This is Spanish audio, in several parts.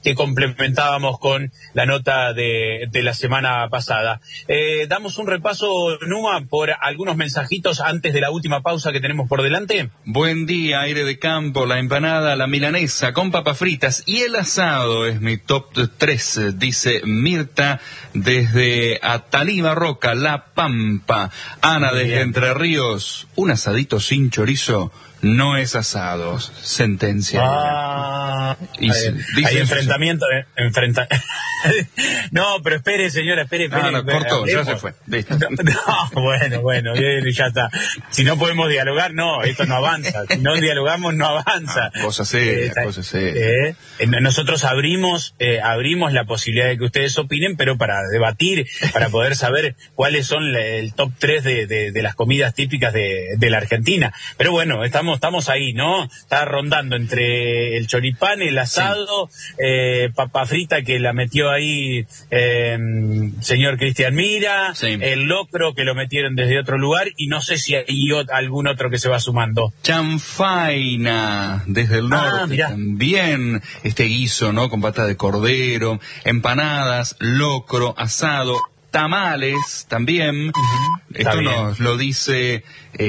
que complementábamos con la nota de la semana pasada. Damos un repaso, Numa, por algunos mensajitos antes de la última pausa que tenemos por delante. Buen día, aire de campo, la empanada, la milanesa con papas fritas y el asado es mi top 3, dice Mirta desde Atalima Roca, La Pampa. Ana desde Entre Ríos, un asadito sin chorizo no es asado, sentencia. Hay enfrentamiento. No, pero espere, señora, espere. No, cortó, ya se fue. Bueno, ya está. Si no podemos dialogar, no, esto no avanza. Si no dialogamos, no avanza. Cosa seria. Nosotros abrimos la posibilidad de que ustedes opinen, pero para debatir, para poder saber cuáles son el top 3 de las comidas típicas de la Argentina. Pero bueno, estamos ahí, ¿no? Está rondando entre el choripán, el asado, papa frita que la metió ahí señor Cristian Mira, el locro que lo metieron desde otro lugar y no sé si hay algún otro que se va sumando. Chanfaina desde el norte también, este guiso, ¿no? Con pata de cordero, empanadas, locro, asado, tamales también. Esto nos lo dice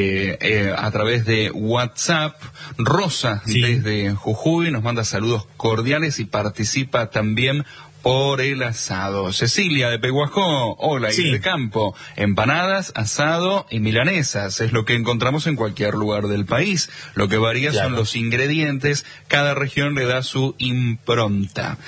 a través de WhatsApp. Rosa desde Jujuy nos manda saludos cordiales y participa también por el asado. Cecilia de Pehuajó, hola, y de campo, empanadas, asado y milanesas, es lo que encontramos en cualquier lugar del país. Lo que varía son los ingredientes, cada región le da su impronta.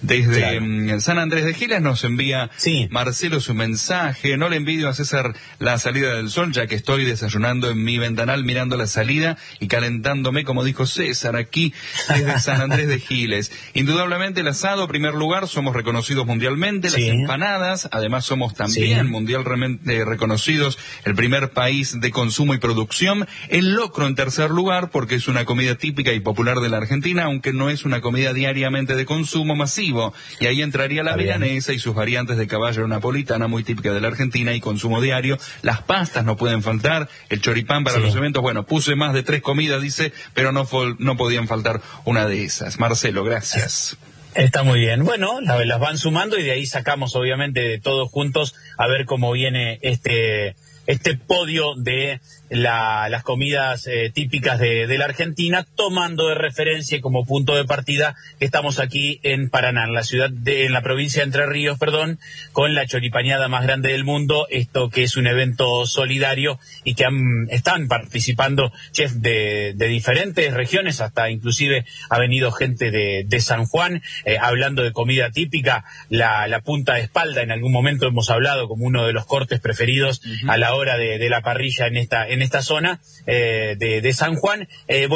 Desde San Andrés de Giles nos envía Marcelo su mensaje. No le envidio a César la salida del sol, ya que estoy desayunando en mi ventanal mirando la salida y calentándome, como dijo César, aquí desde San Andrés de Giles. Indudablemente el asado, primer lugar, somos reconocidos mundialmente. Las empanadas, además somos también mundialmente reconocidos, el primer país de consumo y producción. El locro en tercer lugar, porque es una comida típica y popular de la Argentina, aunque no es una comida diariamente de consumo masivo. Y ahí entraría la milanesa y sus variantes de caballo napolitana, muy típica de la Argentina y consumo diario. Las pastas no pueden faltar, el choripán para los eventos. Bueno, puse más de 3 comidas, dice, pero no podían faltar una de esas. Marcelo, gracias. Está muy bien. Bueno, las van sumando y de ahí sacamos, obviamente, todos juntos a ver cómo viene este podio de las comidas típicas de la Argentina, tomando de referencia como punto de partida que estamos aquí en Paraná, en la provincia de Entre Ríos, con la choripaneada más grande del mundo, esto que es un evento solidario y que están participando chefs de diferentes regiones, hasta inclusive ha venido gente de San Juan, hablando de comida típica, la punta de espalda, en algún momento hemos hablado como uno de los cortes preferidos a la hora de la parrilla en esta zona de San Juan.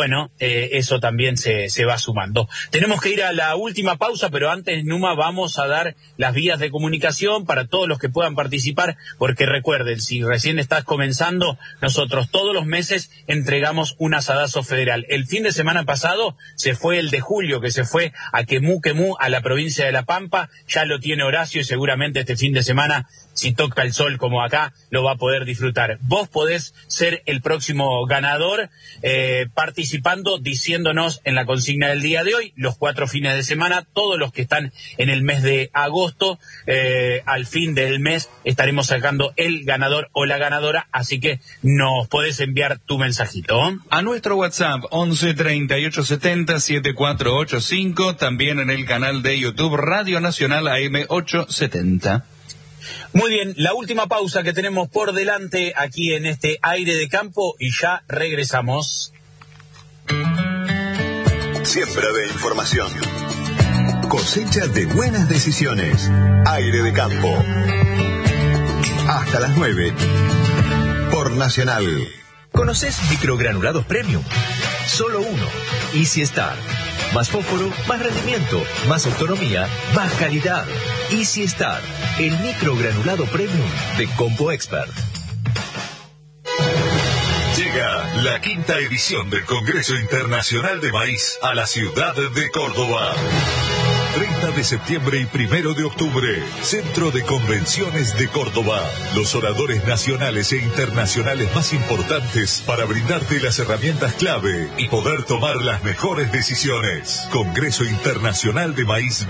Eso también se va sumando. Tenemos que ir a la última pausa, pero antes, Numa, vamos a dar las vías de comunicación para todos los que puedan participar, porque recuerden, si recién estás comenzando, nosotros todos los meses entregamos un asadazo federal. El fin de semana pasado se fue el de julio, que se fue a Quemú, a la provincia de La Pampa, ya lo tiene Horacio y seguramente este fin de semana, si toca el sol como acá, lo va a poder disfrutar. Vos podés ser el próximo ganador participando, diciéndonos en la consigna del día de hoy, los 4 fines de semana, todos los que están en el mes de agosto, al fin del mes estaremos sacando el ganador o la ganadora, así que nos podés enviar tu mensajito. A nuestro WhatsApp 11 38 70 7485, también en el canal de YouTube Radio Nacional AM 870. Muy bien, la última pausa que tenemos por delante aquí en este aire de campo y ya regresamos. Siembra de información. Cosecha de buenas decisiones. Aire de campo. Hasta las 9. Por Nacional. ¿Conoces microgranulados premium? Solo uno. Easy Star. Más fósforo, más rendimiento, más autonomía, más calidad. Easy Star, el microgranulado premium de Compo Expert. Llega la 5ª edición del Congreso Internacional de Maíz a la ciudad de Córdoba. 30 de septiembre y 1 de octubre, Centro de Convenciones de Córdoba. Los oradores nacionales e internacionales más importantes para brindarte las herramientas clave y poder tomar las mejores decisiones. Congreso Internacional de Maíz